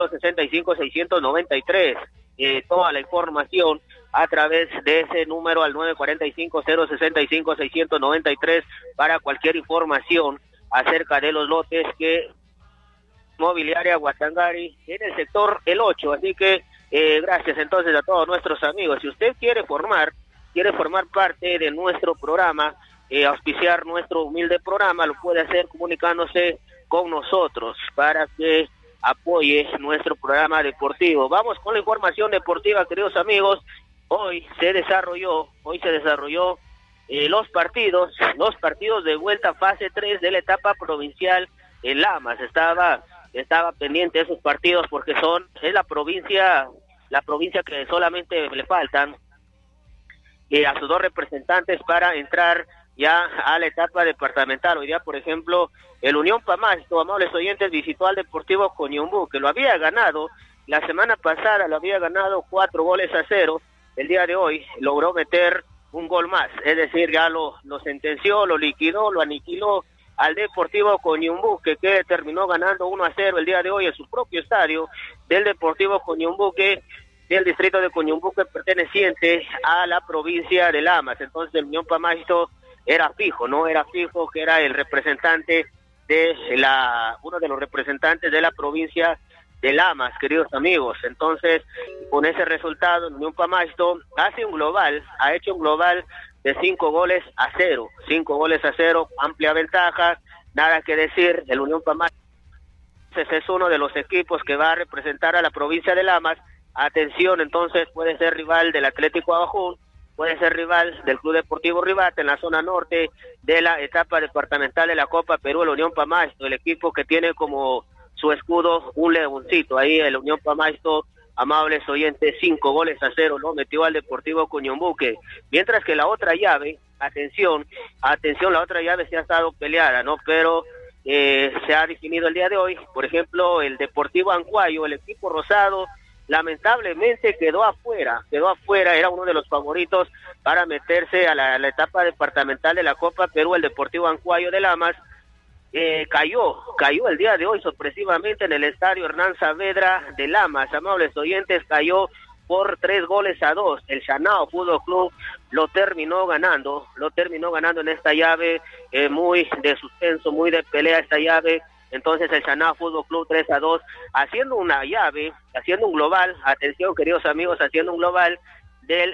693. Toda la información a través de ese número al 945-065-693 para cualquier información acerca de los lotes que Mobiliaria Guatangari en el sector el 8. Así que gracias entonces a todos nuestros amigos. Si usted quiere formar parte de nuestro programa, auspiciar nuestro humilde programa, lo puede hacer comunicándose con nosotros para que apoye nuestro programa deportivo. Vamos con la información deportiva, queridos amigos. Hoy se desarrolló los partidos de vuelta fase 3 de la etapa provincial en Lamas. Estaba pendiente de esos partidos porque es la provincia que solamente le faltan a sus dos representantes para entrar ya a la etapa departamental. Hoy día, por ejemplo, el Unión Pamasto, amables oyentes, visitó al Deportivo Coñumbú, que lo había ganado la semana pasada, 4-0. El día de hoy logró meter un gol más, es decir, ya lo sentenció, lo liquidó, lo aniquiló al Deportivo Coñumbú, que terminó ganando 1-0 el día de hoy en su propio estadio del Deportivo Coñumbú, del distrito de Coñumbú, perteneciente a la provincia de Lamas. Entonces el Unión Pamasto era fijo, que era el representante uno de los representantes de la provincia de Lamas, queridos amigos. Entonces, con ese resultado, el Unión Pamasto ha hecho un global de 5-0, 5-0, amplia ventaja, nada que decir. El Unión Pamasto es uno de los equipos que va a representar a la provincia de Lamas. Atención, entonces puede ser rival del Atlético Abajún, puede ser rival del Club Deportivo Rivata en la zona norte de la etapa departamental de la Copa Perú. El Unión Pamasto, el equipo que tiene como su escudo un leoncito, ahí el Unión Pamasto, amables oyentes, 5-0 lo metió al Deportivo Coñumbú, mientras que la otra llave, atención, la otra llave se ha estado peleada, ¿no? Pero se ha definido el día de hoy. Por ejemplo, el Deportivo Ancuayo, el equipo rosado, lamentablemente quedó afuera, era uno de los favoritos para meterse a la etapa departamental de la Copa Perú. El Deportivo Ancuayo de Lamas cayó el día de hoy sorpresivamente en el estadio Hernán Saavedra de Lamas, amables oyentes, cayó por 3-2. El Chanao Fútbol Club lo terminó ganando en esta llave, muy de suspenso, muy de pelea esta llave. Entonces el Chanao Fútbol Club 3-2, haciendo un global, atención queridos amigos, haciendo un global del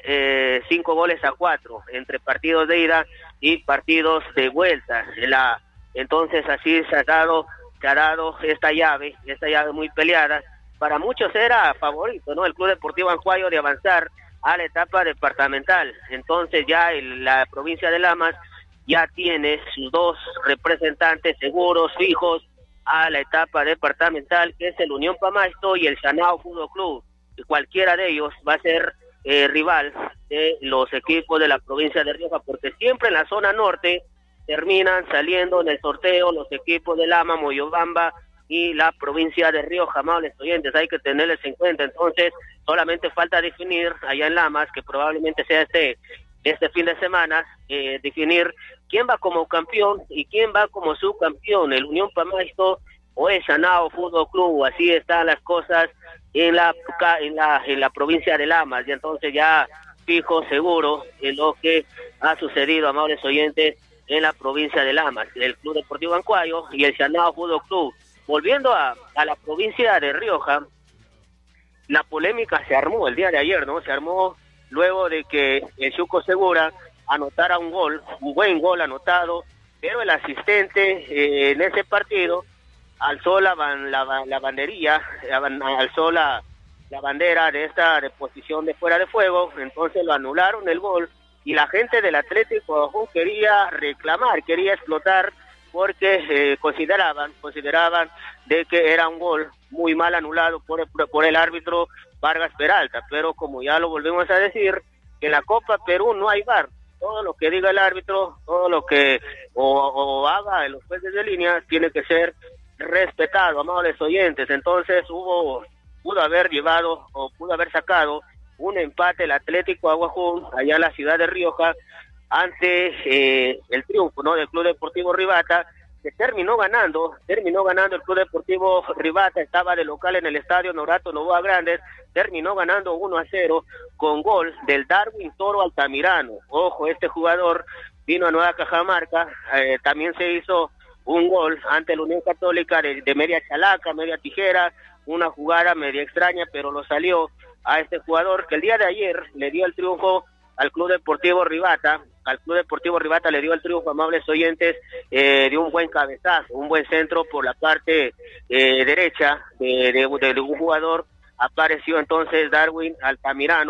5-4 entre partidos de ida y partidos de vuelta. Entonces así se ha dado esta llave muy peleada. Para muchos era favorito, ¿no? El Club Deportivo Ancuayo de avanzar a la etapa departamental. Entonces ya la provincia de Lamas ya tiene sus dos representantes seguros, fijos, a la etapa departamental, que es el Unión Pamasto y el Chanao Fútbol Club. Y cualquiera de ellos va a ser rival de los equipos de la provincia de Rioja, porque siempre en la zona norte terminan saliendo en el sorteo los equipos de Lama, Moyobamba y la provincia de Rioja, amables oyentes, hay que tenerles en cuenta. Entonces, solamente falta definir allá en Lamas, que probablemente sea este fin de semana, definir quién va como campeón y quién va como subcampeón, el Unión Pamasto o el Chanao Fútbol Club. Así están las cosas en la provincia de Lamas, y entonces ya fijo, seguro, en lo que ha sucedido, amables oyentes, en la provincia de Lamas, el Club Deportivo Ancuayo y el Chanao Fútbol Club. Volviendo a la provincia de Rioja, la polémica se armó el día de ayer, ¿no? Se armó luego de que el Chuco Segura anotara un buen gol anotado, pero el asistente en ese partido alzó la banderilla, alzó la bandera de esta posición de fuera de fuego. Entonces lo anularon el gol, y la gente del Atlético quería reclamar, quería explotar, porque consideraban de que era un gol muy mal anulado por el árbitro Vargas Peralta. Pero como ya lo volvemos a decir, que en la Copa Perú no hay VAR. Todo lo que diga el árbitro, todo lo que o haga los jueces de línea, tiene que ser respetado, amables oyentes. Entonces pudo haber sacado un empate el Atlético Aguajún allá en la ciudad de Rioja ante el triunfo, ¿no?, del Club Deportivo Rivata, que terminó ganando el Club Deportivo Rivata, estaba de local en el estadio Norato Novoa Grandes, terminó ganando 1-0 con gol del Darwin Toro Altamirano. Ojo, este jugador vino a Nueva Cajamarca, también se hizo un gol ante la Unión Católica de media chalaca, media tijera, una jugada media extraña, pero lo salió a este jugador que el día de ayer le dio el triunfo al Club Deportivo Rivata. Al Club Deportivo Rivata le dio el triunfo, amables oyentes, de un buen cabezazo, un buen centro por la parte derecha de un jugador. Apareció entonces Darwin Altamirano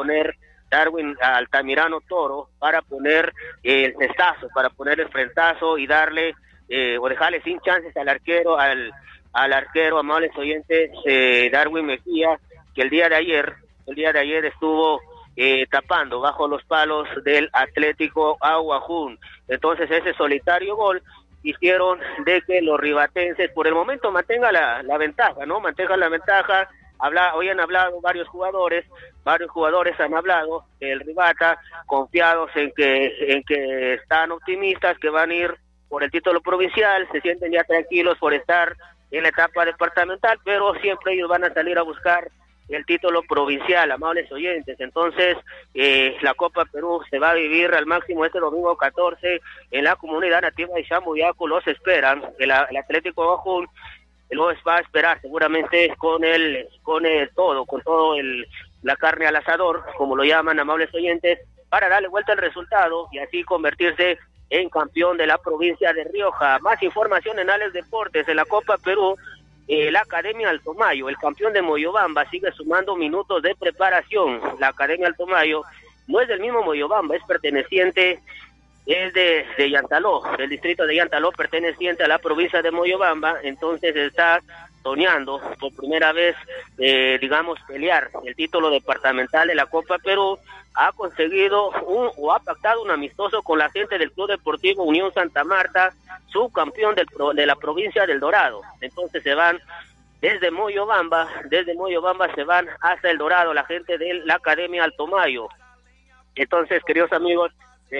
Toro para poner el cestazo, para poner el frentazo y darle o dejarle sin chances al arquero, amables oyentes, Darwin Mejía, que el día de ayer estuvo tapando bajo los palos del Atlético Aguajún. Entonces ese solitario gol hicieron de que los ribatenses por el momento mantengan la ventaja, ¿no? Mantengan la ventaja. Hoy han hablado varios jugadores han hablado del Rivata, confiados en que están optimistas, que van a ir por el título provincial, se sienten ya tranquilos por estar en la etapa departamental, pero siempre ellos van a salir a buscar el título provincial, amables oyentes. Entonces, la Copa Perú se va a vivir al máximo este domingo 14 en la comunidad nativa de Chambuyaco. Los esperan, el Atlético Aguajún los va a esperar seguramente con la carne al asador, como lo llaman, amables oyentes, para darle vuelta al resultado y así convertirse en campeón de la provincia de Rioja. Más información en Alex Deportes. En la Copa Perú, la Academia Alto Mayo, el campeón de Moyobamba, sigue sumando minutos de preparación. La Academia Alto Mayo no es del mismo Moyobamba, es de Yantaló, del distrito de Yantaló, perteneciente a la provincia de Moyobamba. Entonces está soñando por primera vez, pelear el título departamental de la Copa Perú. Ha conseguido ha pactado un amistoso con la gente del Club Deportivo Unión Santa Marta, subcampeón de la provincia del Dorado. Entonces se van desde Moyobamba se van hasta el Dorado, la gente de la Academia Alto Mayo. Entonces, queridos amigos,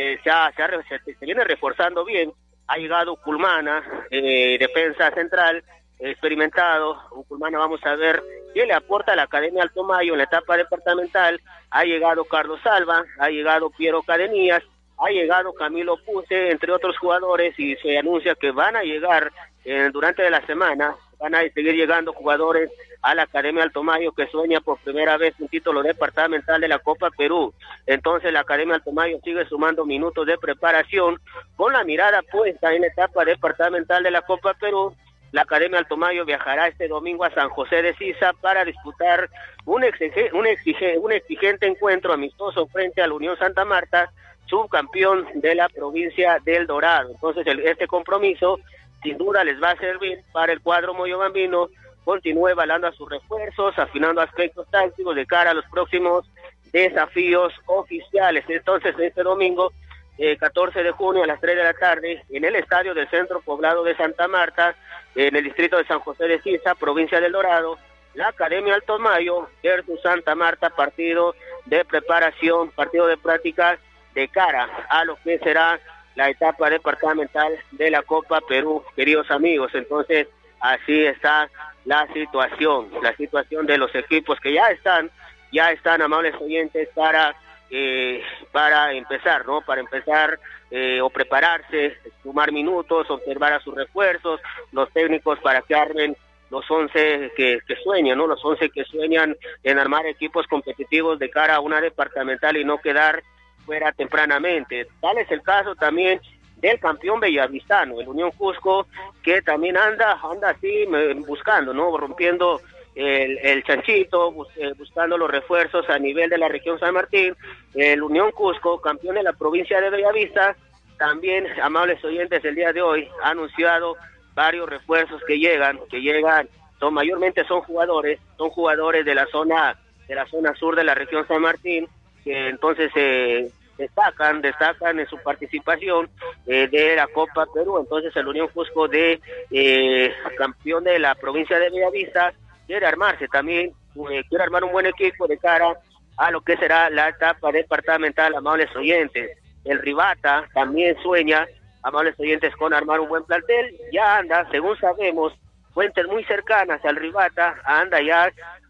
se viene reforzando bien. Ha llegado Culmana, defensa central, experimentado. Culmana, vamos a ver qué le aporta a la Academia Alto Mayo en la etapa departamental. Ha llegado Carlos Salva, ha llegado Piero Cadenías, ha llegado Camilo Puse, entre otros jugadores, y se anuncia que van a llegar durante la semana, van a seguir llegando jugadores a la Academia Alto Mayo, que sueña por primera vez un título departamental de la Copa Perú. Entonces la Academia Alto Mayo sigue sumando minutos de preparación con la mirada puesta en la etapa departamental de la Copa Perú. La Academia Alto Mayo viajará este domingo a San José de Sisa para disputar un exigente encuentro amistoso frente a la Unión Santa Marta, subcampeón de la provincia del Dorado. Entonces este compromiso sin duda les va a servir para el cuadro moyobambino. Continúe evaluando a sus refuerzos, afinando aspectos tácticos de cara a los próximos desafíos oficiales. Entonces este domingo 14 de junio a las 3 de la tarde en el estadio del Centro Poblado de Santa Marta, en el distrito de San José de Sisa, provincia del Dorado, la Academia Alto Mayo versus Santa Marta, partido de preparación, partido de práctica de cara a lo que será la etapa departamental de la Copa Perú, queridos amigos. Entonces así está la situación de los equipos que ya están, amables oyentes, para empezar, ¿no? Para empezar o prepararse, sumar minutos, observar a sus refuerzos, los técnicos para que armen los 11 que sueñan, ¿no? Los 11 que sueñan en armar equipos competitivos de cara a una departamental y no quedar fuera tempranamente. Tal es el caso también del campeón bellavistano, el Unión Cusco, que también anda así buscando, ¿no? Rompiendo el chanchito, buscando los refuerzos a nivel de la región San Martín. El Unión Cusco, campeón de la provincia de Bellavista, también, amables oyentes, el día de hoy ha anunciado varios refuerzos que llegan, mayormente son jugadores de la zona sur de la región San Martín, que entonces destacan en su participación de la Copa Perú. Entonces el Unión Cusco campeón de la provincia de Bellavista quiere armarse también, quiere armar un buen equipo de cara a lo que será la etapa departamental, amables oyentes. El Rivata también sueña amables oyentes, con armar un buen plantel. Ya anda, según sabemos, fuentes muy cercanas al Ribata, anda ya